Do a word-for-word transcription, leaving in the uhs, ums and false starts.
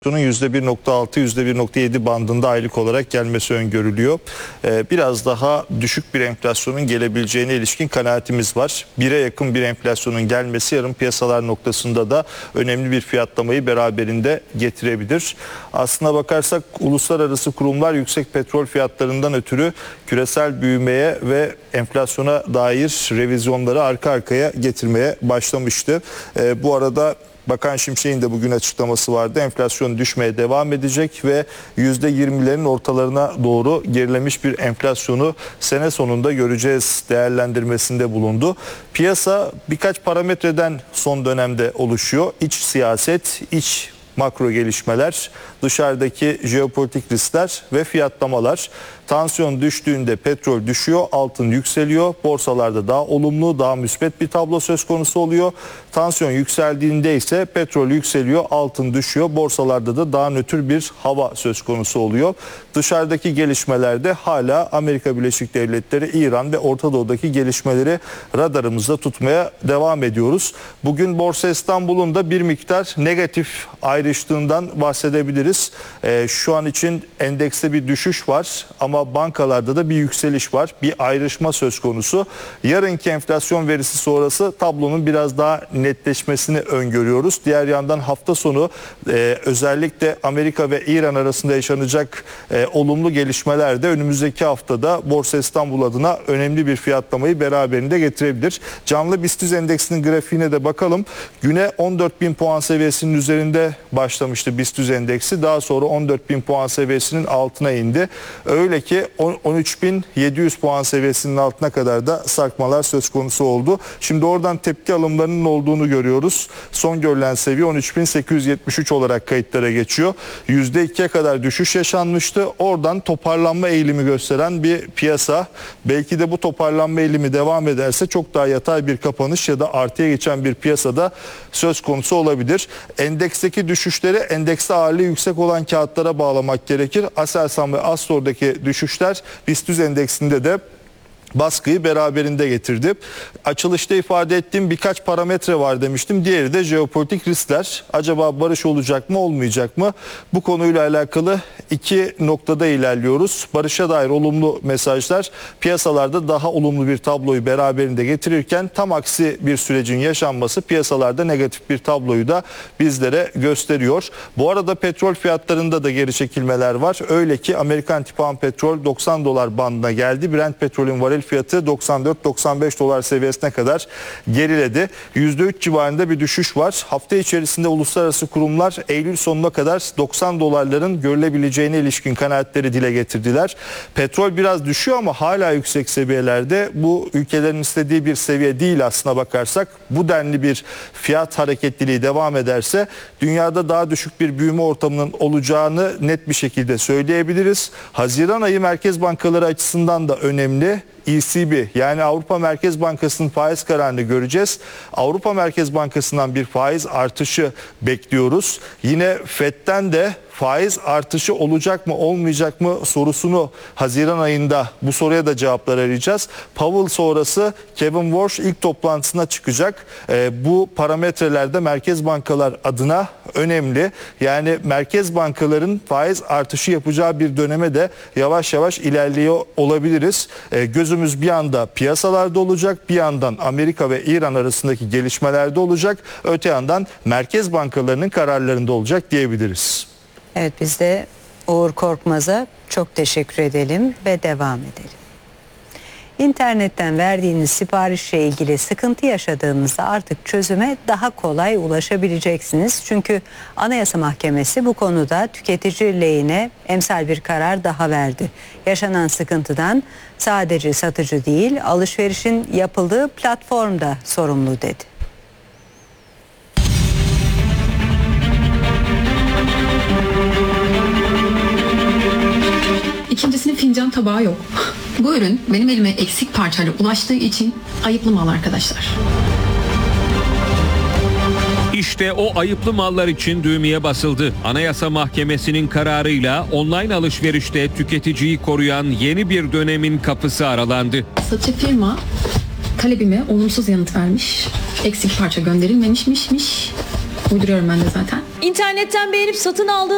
yüzde bir nokta altı yüzde bir nokta yedi bandında aylık olarak gelmesi öngörülüyor. Ee, biraz daha düşük bir enflasyonun gelebileceğine ilişkin kanaatimiz var. bire yakın bir enflasyonun gelmesi yarın piyasalar noktasında da önemli bir fiyatlamayı beraberinde getirebilir. Aslına bakarsak uluslararası kurumlar yüksek petrol fiyatlarından ötürü küresel büyümeye ve enflasyona dair revizyonları arka arkaya getirmeye başlamıştı. Ee, bu arada Bakan Şimşek'in de bugün açıklaması vardı. Enflasyon düşmeye devam edecek ve yüzde yirmilerin ortalarına doğru gerilemiş bir enflasyonu sene sonunda göreceğiz değerlendirmesinde bulundu. Piyasa birkaç parametreden son dönemde oluşuyor. İç siyaset, iç makro gelişmeler, dışarıdaki jeopolitik riskler ve fiyatlamalar. Tansiyon düştüğünde petrol düşüyor, altın yükseliyor. Borsalarda daha olumlu, daha müspet bir tablo söz konusu oluyor. Tansiyon yükseldiğinde ise petrol yükseliyor, altın düşüyor. Borsalarda da daha nötr bir hava söz konusu oluyor. Dışarıdaki gelişmelerde hala Amerika Birleşik Devletleri, İran ve Orta Doğu'daki gelişmeleri radarımızda tutmaya devam ediyoruz. Bugün Borsa İstanbul'un da bir miktar negatif ayrıştığından bahsedebiliriz. Ee, şu an için endekste bir düşüş var ama bankalarda da bir yükseliş var. Bir ayrışma söz konusu. Yarınki enflasyon verisi sonrası tablonun biraz daha netleşmesini öngörüyoruz. Diğer yandan hafta sonu e, özellikle Amerika ve İran arasında yaşanacak e, olumlu gelişmeler de önümüzdeki haftada Borsa İstanbul adına önemli bir fiyatlamayı beraberinde getirebilir. Canlı BIST endeksinin grafiğine de bakalım. Güne on dört bin puan seviyesinin üzerinde başlamıştı BIST endeksi. Daha sonra on dört bin puan seviyesinin altına indi. Öyle ki on üç bin yedi yüz puan seviyesinin altına kadar da sarkmalar söz konusu oldu. Şimdi oradan tepki alımlarının olduğunu görüyoruz. Son görülen seviye on üç bin sekiz yüz yetmiş üç olarak kayıtlara geçiyor. yüzde ikiye kadar düşüş yaşanmıştı. Oradan toparlanma eğilimi gösteren bir piyasa. Belki de bu toparlanma eğilimi devam ederse çok daha yatay bir kapanış ya da artıya geçen bir piyasada söz konusu olabilir. Endeksteki düşüşleri endekste ağırlığı yüksek olan kağıtlara bağlamak gerekir. Aselsan ve Astor'daki düşüşler BIST endeksinde de baskıyı beraberinde getirdi. Açılışta ifade ettiğim birkaç parametre var demiştim. Diğeri de jeopolitik riskler. Acaba barış olacak mı, olmayacak mı? Bu konuyla alakalı iki noktada ilerliyoruz. Barışa dair olumlu mesajlar piyasalarda daha olumlu bir tabloyu beraberinde getirirken tam aksi bir sürecin yaşanması piyasalarda negatif bir tabloyu da bizlere gösteriyor. Bu arada petrol fiyatlarında da geri çekilmeler var. Öyle ki Amerikan tipi petrol doksan dolar bandına geldi. Brent petrolün varil fiyatı doksan dört doksan beş dolar seviyesine kadar geriledi. yüzde üç civarında bir düşüş var. Hafta içerisinde uluslararası kurumlar Eylül sonuna kadar doksan dolarların görülebileceğine ilişkin kanaatleri dile getirdiler. Petrol biraz düşüyor ama hala yüksek seviyelerde. Bu ülkelerin istediği bir seviye değil aslına bakarsak. Bu denli bir fiyat hareketliliği devam ederse dünyada daha düşük bir büyüme ortamının olacağını net bir şekilde söyleyebiliriz. Haziran ayı merkez bankaları açısından da önemli. E C B yani Avrupa Merkez Bankası'nın faiz kararını göreceğiz. Avrupa Merkez Bankası'ndan bir faiz artışı bekliyoruz. Yine Fed'den de faiz artışı olacak mı olmayacak mı sorusunu Haziran ayında bu soruya da cevaplar arayacağız. Powell sonrası Kevin Warsh ilk toplantısına çıkacak. E, bu parametrelerde merkez bankalar adına önemli. Yani merkez bankaların faiz artışı yapacağı bir döneme de yavaş yavaş ilerliyor olabiliriz. E, gözümüz bir anda piyasalarda olacak, bir yandan Amerika ve İran arasındaki gelişmelerde olacak, öte yandan merkez bankalarının kararlarında olacak diyebiliriz. Evet, biz de Uğur Korkmaz'a çok teşekkür edelim ve devam edelim. İnternetten verdiğiniz siparişle ilgili sıkıntı yaşadığınızda artık çözüme daha kolay ulaşabileceksiniz. Çünkü Anayasa Mahkemesi bu konuda tüketici lehine emsal bir karar daha verdi. Yaşanan sıkıntıdan sadece satıcı değil, alışverişin yapıldığı platform da sorumlu dedi. İkincisinin fincan tabağı yok. Bu ürün benim elime eksik parçayla ulaştığı için ayıplı mal arkadaşlar. İşte o ayıplı mallar için düğmeye basıldı. Anayasa Mahkemesi'nin kararıyla online alışverişte tüketiciyi koruyan yeni bir dönemin kapısı aralandı. Satıcı firma talebime olumsuz yanıt vermiş. Eksik parça gönderilmemişmiş. Uyduruyorum ben de zaten. İnternetten beğenip satın aldığın